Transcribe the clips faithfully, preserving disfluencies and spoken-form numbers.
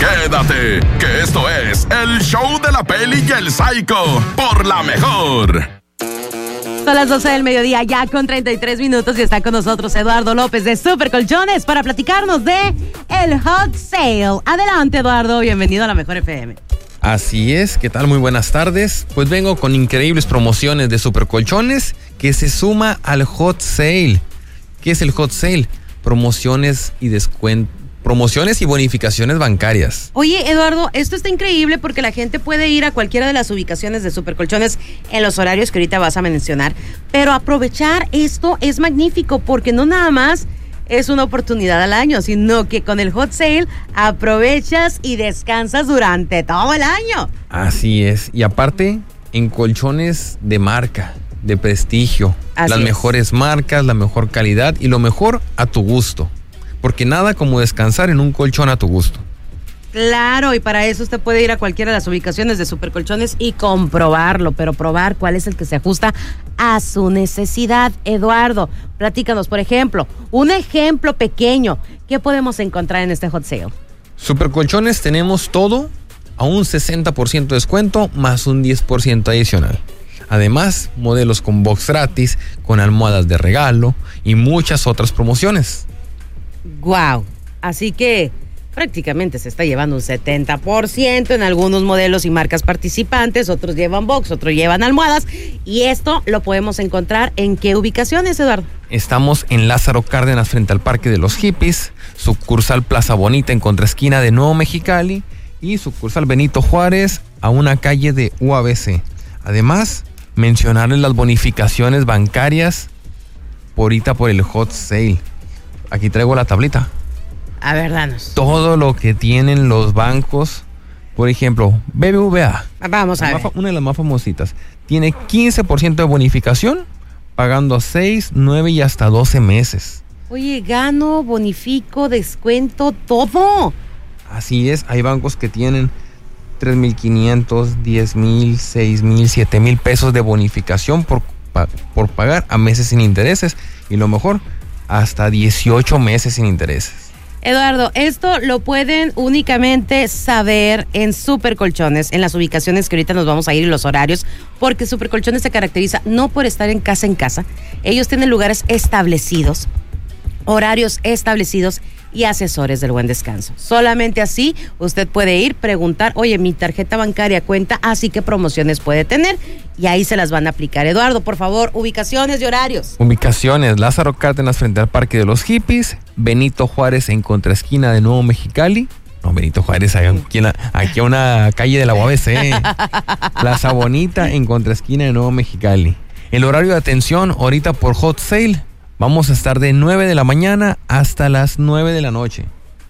Quédate, que esto es el show de la Peli y el Psycho por La Mejor. Son las doce del mediodía, ya con treinta y tres minutos, y está con nosotros Eduardo López de Super Colchones para platicarnos de el Hot Sale. Adelante, Eduardo, bienvenido a La Mejor F M. Así es, ¿qué tal? Muy buenas tardes. Pues vengo con increíbles promociones de Super Colchones que se suma al Hot Sale. ¿Qué es el Hot Sale? Promociones y descuentos. Promociones y bonificaciones bancarias. Oye, Eduardo, esto está increíble porque la gente puede ir a cualquiera de las ubicaciones de Super Colchones en los horarios que ahorita vas a mencionar, pero aprovechar esto es magnífico porque no nada más es una oportunidad al año, sino que con el Hot Sale aprovechas y descansas durante todo el año. Así es, y aparte en colchones de marca, de prestigio, Así las es. mejores marcas, la mejor calidad y lo mejor a tu gusto. Porque nada como descansar en un colchón a tu gusto. Claro, y para eso usted puede ir a cualquiera de las ubicaciones de Super Colchones y comprobarlo, pero probar cuál es el que se ajusta a su necesidad. Eduardo, platícanos, por ejemplo, un ejemplo pequeño. ¿Qué podemos encontrar en este Hot Sale? Super Colchones tenemos todo a un sesenta por ciento de descuento más un diez por ciento adicional. Además, modelos con box gratis, con almohadas de regalo y muchas otras promociones. Wow, así que prácticamente se está llevando un setenta por ciento en algunos modelos y marcas participantes, otros llevan box, otros llevan almohadas, y esto lo podemos encontrar ¿en qué ubicaciones, Eduardo? Estamos en Lázaro Cárdenas frente al Parque de los Hippies, sucursal Plaza Bonita en contraesquina de Nuevo Mexicali y sucursal Benito Juárez a una calle de U A B C. Además, mencionarles las bonificaciones bancarias por ahorita por el Hot Sale. Aquí traigo la tablita. A ver, danos. Todo lo que tienen los bancos, por ejemplo, B B V A. Vamos a ver. Una de las más famositas. Tiene quince por ciento de bonificación, pagando seis, nueve y hasta doce meses. Oye, gano, bonifico, descuento, todo. Así es, hay bancos que tienen tres mil quinientos, diez mil, seis mil, siete mil pesos de bonificación por, por pagar a meses sin intereses. Y lo mejor, hasta dieciocho meses sin intereses. Eduardo, esto lo pueden únicamente saber en Super Colchones, en las ubicaciones que ahorita nos vamos a ir y los horarios, porque Super Colchones se caracteriza no por estar en casa en casa. Ellos tienen lugares establecidos, horarios establecidos y asesores del buen descanso. Solamente así usted puede ir, preguntar, oye, mi tarjeta bancaria cuenta, así que promociones puede tener, y ahí se las van a aplicar. Eduardo, por favor, ubicaciones y horarios. Ubicaciones: Lázaro Cárdenas frente al Parque de los Hippies, Benito Juárez en contraesquina de Nuevo Mexicali. No, Benito Juárez, aquí, en la, aquí a una calle de la U A B C. Plaza Bonita en contraesquina de Nuevo Mexicali. El horario de atención ahorita por Hot Sale, vamos a estar de nueve de la mañana hasta las nueve de la noche.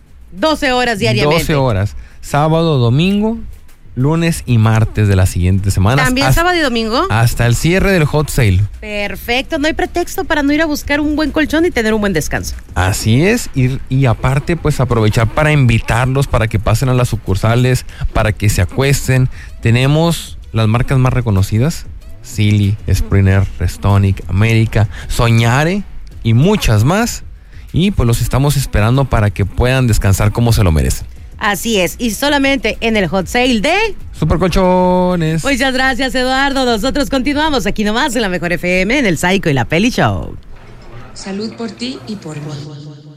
doce horas diariamente. doce horas. Sábado, domingo, lunes y martes de la siguiente semana. ¿También hasta, sábado y domingo? Hasta el cierre del Hot Sale. Perfecto, no hay pretexto para no ir a buscar un buen colchón y tener un buen descanso. Así es, y, y aparte pues aprovechar para invitarlos, para que pasen a las sucursales, para que se acuesten. Tenemos las marcas más reconocidas: Sealy, Springer, Restonic, América, Soñare y muchas más, y pues los estamos esperando para que puedan descansar como se lo merecen. Así es, y solamente en el Hot Sale de Super Colchones. Muchas gracias, Eduardo. Nosotros continuamos aquí nomás en La Mejor F M, en el Psycho y la Peli Show. Salud por ti y por mí.